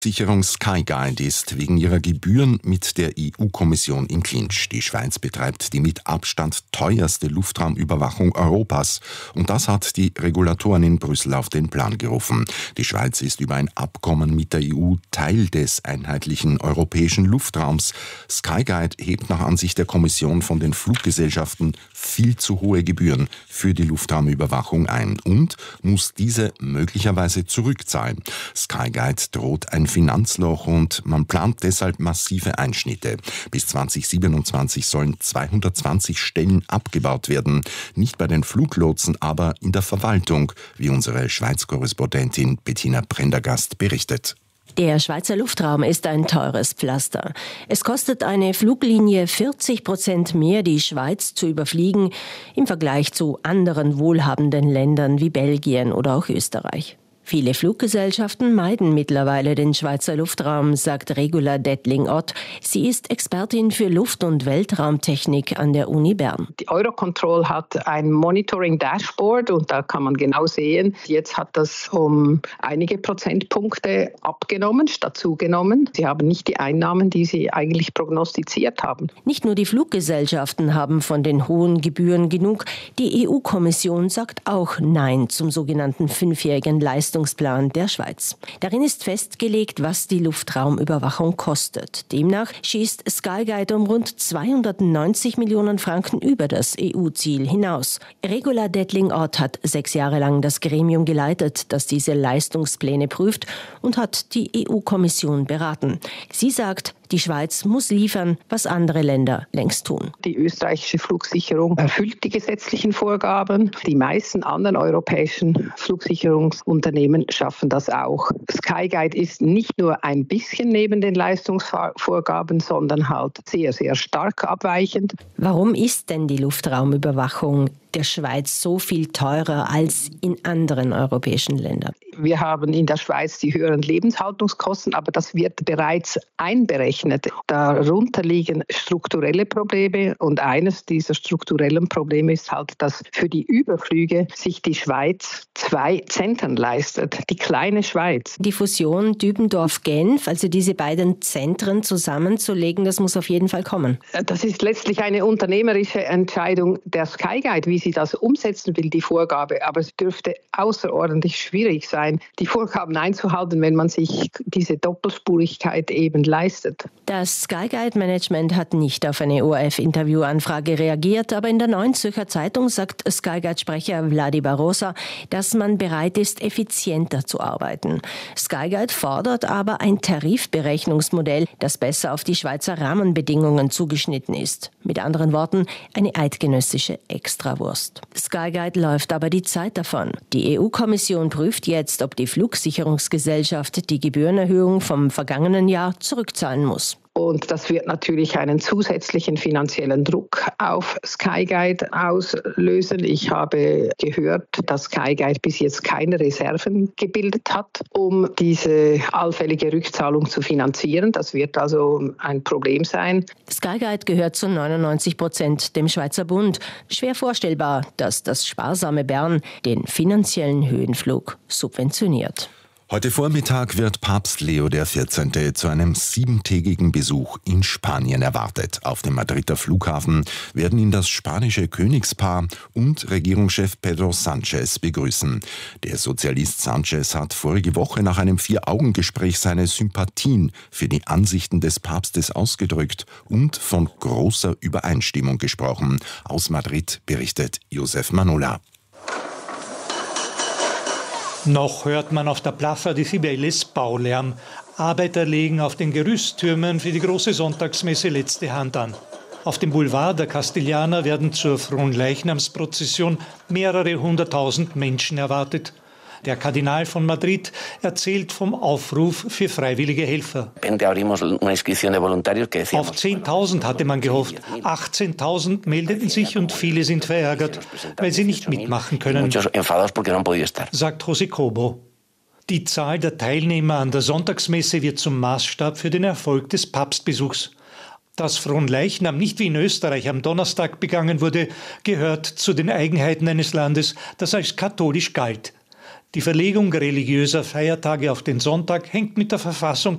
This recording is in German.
Sicherung Skyguide ist wegen ihrer Gebühren mit der EU-Kommission im Clinch. Die Schweiz betreibt die mit Abstand teuerste Luftraumüberwachung Europas. Und das hat die Regulatoren in Brüssel auf den Plan gerufen. Die Schweiz ist über ein Abkommen mit der EU Teil des einheitlichen europäischen Luftraums. Skyguide hebt nach Ansicht der Kommission von den Fluggesellschaften viel zu hohe Gebühren für die Luftraumüberwachung ein und muss diese möglicherweise zurückzahlen. Skyguide droht ein Finanzloch und man plant deshalb massive Einschnitte. Bis 2027 sollen 220 Stellen abgebaut werden. Nicht bei den Fluglotsen, aber in der Verwaltung, wie unsere Schweiz-Korrespondentin Bettina Prendergast berichtet. Der Schweizer Luftraum ist ein teures Pflaster. Es kostet eine Fluglinie 40% mehr, die Schweiz zu überfliegen, im Vergleich zu anderen wohlhabenden Ländern wie Belgien oder auch Österreich. Viele Fluggesellschaften meiden mittlerweile den Schweizer Luftraum, sagt Regula Dettling-Ott. Sie ist Expertin für Luft- und Weltraumtechnik an der Uni Bern. Die Eurocontrol hat ein Monitoring-Dashboard und da kann man genau sehen, jetzt hat das um einige Prozentpunkte abgenommen, statt zugenommen. Sie haben nicht die Einnahmen, die sie eigentlich prognostiziert haben. Nicht nur die Fluggesellschaften haben von den hohen Gebühren genug. Die EU-Kommission sagt auch Nein zum sogenannten 5-jährigen Leistungsplan der Schweiz. Darin ist festgelegt, was die Luftraumüberwachung kostet. Demnach schießt Skyguide um rund 290 Millionen Franken über das EU-Ziel hinaus. Regula Dettling-Ott hat 6 Jahre lang das Gremium geleitet, das diese Leistungspläne prüft und hat die EU-Kommission beraten. Sie sagt, die Schweiz muss liefern, was andere Länder längst tun. Die österreichische Flugsicherung erfüllt die gesetzlichen Vorgaben. Die meisten anderen europäischen Flugsicherungsunternehmen schaffen das auch. Skyguide ist nicht nur ein bisschen neben den Leistungsvorgaben, sondern halt sehr, sehr stark abweichend. Warum ist denn die Luftraumüberwachung der Schweiz so viel teurer als in anderen europäischen Ländern? Wir haben in der Schweiz die höheren Lebenshaltungskosten, aber das wird bereits einberechnet. Darunter liegen strukturelle Probleme und eines dieser strukturellen Probleme ist halt, dass für die Überflüge sich die Schweiz 2 Zentren leistet, die kleine Schweiz. Die Fusion Dübendorf-Genf, also diese beiden Zentren zusammenzulegen, das muss auf jeden Fall kommen. Das ist letztlich eine unternehmerische Entscheidung der Skyguide, wie sie das umsetzen will, die Vorgabe. Aber es dürfte außerordentlich schwierig sein, die Vorgaben einzuhalten, wenn man sich diese Doppelspurigkeit eben leistet. Das Skyguide-Management hat nicht auf eine ORF-Interviewanfrage reagiert, aber in der Neuen Zürcher Zeitung sagt Skyguide-Sprecher Vladi Barrosa, dass man bereit ist, effizienter zu arbeiten. Skyguide fordert aber ein Tarifberechnungsmodell, das besser auf die Schweizer Rahmenbedingungen zugeschnitten ist. Mit anderen Worten, eine eidgenössische Extrawurst. Skyguide läuft aber die Zeit davon. Die EU-Kommission prüft jetzt, ob die Flugsicherungsgesellschaft die Gebührenerhöhung vom vergangenen Jahr zurückzahlen muss. Und das wird natürlich einen zusätzlichen finanziellen Druck auf Skyguide auslösen. Ich habe gehört, dass Skyguide bis jetzt keine Reserven gebildet hat, um diese allfällige Rückzahlung zu finanzieren. Das wird also ein Problem sein. Skyguide gehört zu 99% dem Schweizer Bund. Schwer vorstellbar, dass das sparsame Bern den finanziellen Höhenflug subventioniert. Heute Vormittag wird Papst Leo XIV. Zu einem 7-tägigen Besuch in Spanien erwartet. Auf dem Madrider Flughafen werden ihn das spanische Königspaar und Regierungschef Pedro Sánchez begrüßen. Der Sozialist Sánchez hat vorige Woche nach einem 4-Augen-Gespräch seine Sympathien für die Ansichten des Papstes ausgedrückt und von großer Übereinstimmung gesprochen. Aus Madrid berichtet Josef Manola. Noch hört man auf der Plaza de Cibeles Baulärm. Arbeiter legen auf den Gerüsttürmen für die große Sonntagsmesse letzte Hand an. Auf dem Boulevard der Castellaner werden zur Fronleichnamsprozession mehrere 100.000 Menschen erwartet. Der Kardinal von Madrid erzählt vom Aufruf für freiwillige Helfer. Auf 10.000 hatte man gehofft. 18.000 meldeten sich und viele sind verärgert, weil sie nicht mitmachen können, sagt José Cobo. Die Zahl der Teilnehmer an der Sonntagsmesse wird zum Maßstab für den Erfolg des Papstbesuchs. Dass Fronleichnam nicht wie in Österreich am Donnerstag begangen wurde, gehört zu den Eigenheiten eines Landes, das als katholisch galt. Die Verlegung religiöser Feiertage auf den Sonntag hängt mit der Verfassung